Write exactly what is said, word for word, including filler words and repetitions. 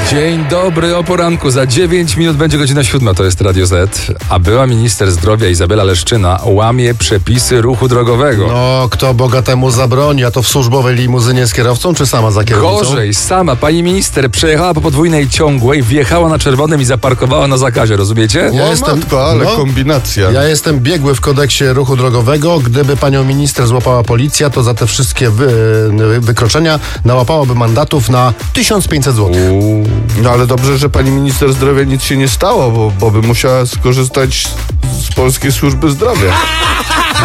Dzień dobry, o poranku. Za dziewięć minut będzie godzina siódma, to jest Radio Z. A była minister zdrowia Izabela Leszczyna łamie przepisy ruchu drogowego. No, kto bogatemu zabroni, a to w służbowej limuzynie z kierowcą, czy sama za kierownicą? Gorzej, sama pani minister przejechała po podwójnej ciągłej, wjechała na czerwonym i zaparkowała na zakazie, rozumiecie? Ja O, jestem, matko, ale no, kombinacja. Ja jestem biegły w kodeksie ruchu drogowego. Gdyby panią minister złapała policja, to za te wszystkie wy, wykroczenia nałapałoby mandatów na tysiąc pięćset złotych. No ale dobrze, że pani minister zdrowia nic się nie stało, bo, bo by musiała skorzystać z polskiej służby zdrowia.